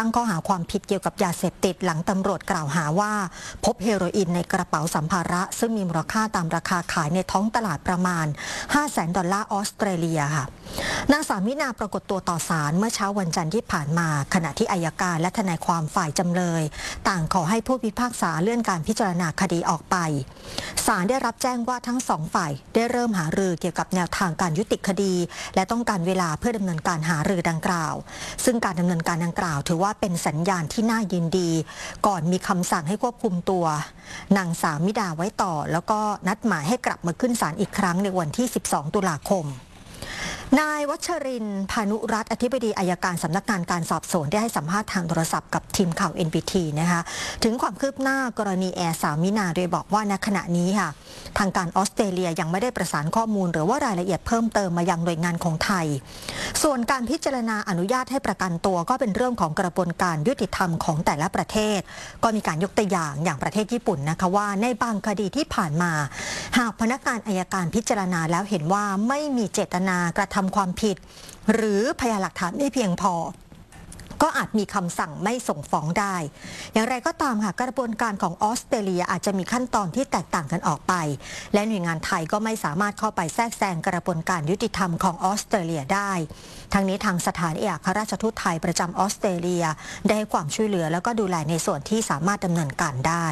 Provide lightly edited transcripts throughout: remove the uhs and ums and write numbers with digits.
ตั้งข้อหาความผิดเกี่ยวกับยาเสพติดหลังตำรวจกล่าวหาว่าพบเฮโรอีนในกระเป๋าสัมภาระซึ่งมีมูลค่าตามราคาขายในท้องตลาดประมาณ 500,000 ดอลลาร์ออสเตรเลียค่ะนางสาวมินาปรากฏตัวต่อศาลเมื่อเช้าวันจันทร์ที่ผ่านมาขณะที่อัยการและทนายความฝ่ายจำเลยต่างขอให้ผู้พิพากษาเลื่อนการพิจารณาคดีออกไปศาลได้รับแจ้งว่าทั้งสองฝ่ายได้เริ่มหารือเกี่ยวกับแนวทางการยุติคดีและต้องการเวลาเพื่อดำเนินการหารือดังกล่าวซึ่งการดำเนินการดังกล่าวถือว่าเป็นสัญญาณที่น่ายินดีก่อนมีคำสั่งให้ควบคุมตัวนางสาวมิดาไว้ต่อแล้วก็นัดหมายให้กลับมาขึ้นศาลอีกครั้งในวันที่ 12 ตุลาคมนายวัชรินทร์พานุรัตน์อธิบดีอัยการสำนักงานการสอบสวนได้ให้สัมภาษณ์ทางโทรศัพท์กับทีมข่าว NBT นะคะถึงความคืบหน้ากรณีแอร์สาวมินาโดยบอกว่าณขณะนี้ค่ะทางการออสเตรเลียยังไม่ได้ประสานข้อมูลหรือว่ารายละเอียดเพิ่มเติมมายังหน่วยงานของไทยส่วนการพิจารณาอนุญาตให้ประกันตัวก็เป็นเรื่องของกระบวนการยุติธรรมของแต่ละประเทศก็มีการยกตัวอย่างประเทศญี่ปุ่นนะคะว่าในบางคดีที่ผ่านมาหากพนักงานอัยการพิจารณาแล้วเห็นว่าไม่มีเจตนากระทำความผิดหรือพยานหลักฐานไม่เพียงพอก็อาจมีคำสั่งไม่ส่งฟ้องได้อย่างไรก็ตามค่ะกระบวนการของออสเตรเลียอาจจะมีขั้นตอนที่แตกต่างกันออกไปและหน่วยงานไทยก็ไม่สามารถเข้าไปแทรกแซงกระบวนการยุติธรรมของออสเตรเลียได้ทั้งนี้ทางสถานเอกอัครราชทูตไทยประจำออสเตรเลียได้ให้ความช่วยเหลือแล้วก็ดูแลในส่วนที่สามารถดำเนินการได้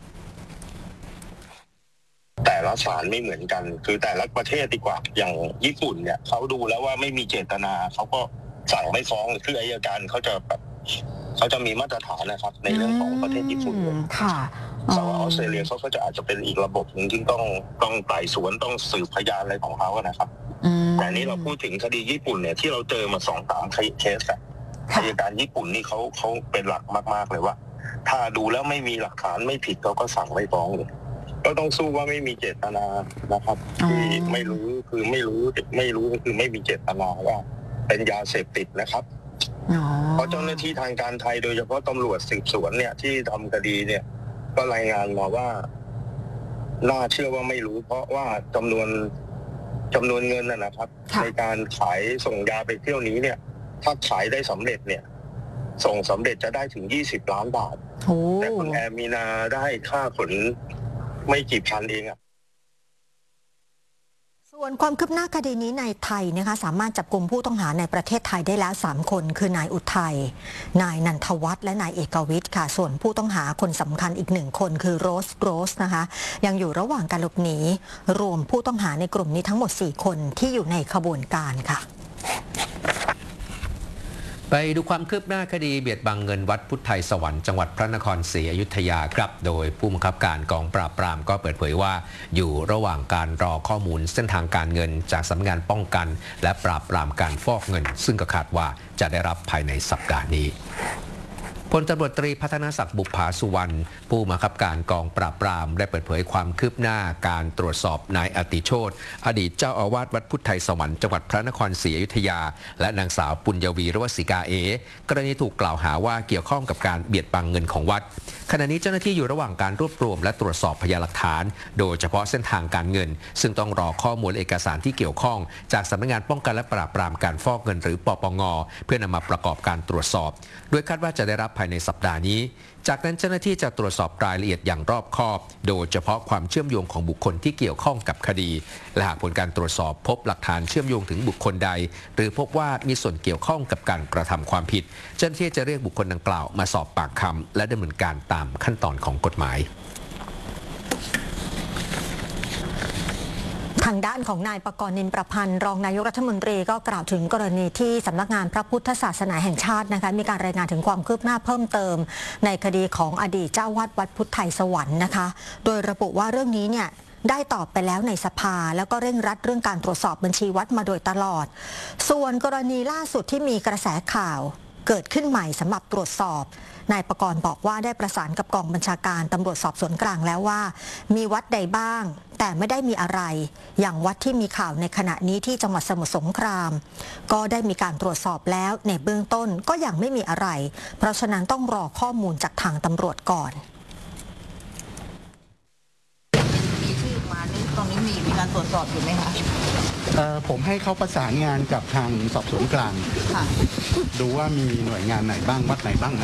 แต่ละศาลไม่เหมือนกันคือแต่ละประเทศดีกว่าอย่างญี่ปุ่นเนี่ยเขาดูแล้วว่าไม่มีเจตนาเขาก็สั่งไม่ฟ้องคืออัยการเขาจะมีมาตรฐานนะครับในเรื่องของประเทศญี่ปุ่นค่ะแต่ว่าออสเตรเลียเขาก็จะอาจจะเป็นอีกระบบหนึ่งที่ต้องไต่สวนต้องสืบพยานอะไรของเขานะครับแต่นี้เราพูดถึงคดีญี่ปุ่นเนี่ยที่เราเจอมา2-3เคสอัยการญี่ปุ่นนี่เขาเป็นหลักมากๆเลยว่าถ้าดูแล้วไม่มีหลักฐานไม่ผิดเขาก็สั่งไม่ฟ้องเลยก็ต้องสู้ว่าไม่มีเจตนานะครับที่ไม่รู้คือไม่รู้ก็คือไม่มีเจตนาว่าเป็นยาเสพติดนะครับเพราะเจ้าหน้าที่ทางการไทยโดยเฉพาะตำรวจสืบสวนเนี่ยที่ทำคดีเนี่ยก็รายงานมาว่าน่าเชื่อว่าไม่รู้เพราะว่าจำนวนเงินนะครับในการขายส่งยาไปเที่ยวนี้เนี่ยถ้าขายได้สำเร็จเนี่ยส่งสำเร็จจะได้ถึง20 ล้านบาทแต่คุณแอมีนาได้ค่าขนไม่กี่พันเองส่วนความคืบหน้าคดีนี้ในไทยนะคะสามารถจับกุมผู้ต้องหาในประเทศไทยได้แล้ว3 คนคือนายอุทัยนายนันทวัฒน์และนายเอกวิทย์ค่ะส่วนผู้ต้องหาคนสำคัญอีก1 คนคือโรสนะคะยังอยู่ระหว่างการหลบหนีรวมผู้ต้องหาในกลุ่มนี้ทั้งหมด4 คนที่อยู่ในขบวนการค่ะไปดูความคืบหน้าคดีเบียดบังเงินวัดพุทธไทยสวรรค์จังหวัดพระนครศรีอยุธยาครับโดยผู้บังคับการกองปราบปรามก็เปิดเผยว่าอยู่ระหว่างการรอข้อมูลเส้นทางการเงินจากสำนักงานป้องกันและปราบปรามการฟอกเงินซึ่งก็คาดว่าจะได้รับภายในสัปดาห์นี้พลตำรวจตรีพัฒนศักดิ์บุภาสุวรรณผู้บังคับการกองปราบปรามได้เปิดเผยความคืบหน้าการตรวจสอบนายอติโชติอดีตเจ้าอาวาสวัดพุทธไทยสวรรค์จังหวัดพระนครศรีอยุธยาและนางสาวปุญญวีหรือว่าสิกากรณีถูกกล่าวหาว่าเกี่ยวข้องกับการเบียดบังเงินของวัดขณะนี้เจ้าหน้าที่อยู่ระหว่างการรวบรวมและตรวจสอบพยานหลักฐานโดยเฉพาะเส้นทางการเงินซึ่งต้องรอข้อมูลเอกสารที่เกี่ยวข้องจากสำนักงานป้องกันและปราบปรามการฟอกเงินหรือปปงเพื่อนำมาประกอบการตรวจสอบโดยคาดว่าจะได้รับภายในสัปดาห์นี้จากนั้นเจ้าหน้าที่จะตรวจสอบรายละเอียดอย่างรอบคอบโดยเฉพาะความเชื่อมโยงของบุคคลที่เกี่ยวข้องกับคดีและหากผลการตรวจสอบพบหลักฐานเชื่อมโยงถึงบุคคลใดหรือพบว่ามีส่วนเกี่ยวข้องกับการกระทำความผิดเจ้าหน้าที่จะเรียกบุคคลดังกล่าวมาสอบปากคำและดำเนินการตามขั้นตอนของกฎหมายทางด้านของนายปกรณ์ นินประพันธ์รองนายกรัฐมนตรีก็กล่าวถึงกรณีที่สำนักงานพระพุทธศาสนาแห่งชาตินะคะมีการรายงานถึงความคืบหน้าเพิ่มเติมในคดีของอดีตเจ้าวาดวัดพุทธไทยสวรรค์นะคะโดยระบุว่าเรื่องนี้เนี่ยได้ตอบไปแล้วในสภาแล้วก็เร่งรัดเรื่องการตรวจสอบบัญชีวัดมาโดยตลอดส่วนกรณีล่าสุดที่มีกระแสข่าวเกิดขึ้นใหม่สำหรับตรวจสอบนายปกรณ์บอกว่าได้ประสานกับกองบัญชาการตำรวจสอบสวนกลางแล้วว่ามีวัดใดบ้างแต่ไม่ได้มีอะไรอย่างวัดที่มีข่าวในขณะนี้ที่จังหวัดสมุทรสงครามก็ได้มีการตรวจสอบแล้วในเบื้องต้นก็ยังไม่มีอะไรเพราะฉะนั้นต้องรอข้อมูลจากทางตำรวจก่อนมีชื่อมาตรงนี้มีการตรวจสอบอยู่ไหมคะผมให้เขาประสานงานกับทางสอบสวนกลางดูว่ามีหน่วยงานไหนบ้างวัดไหนบ้างนะ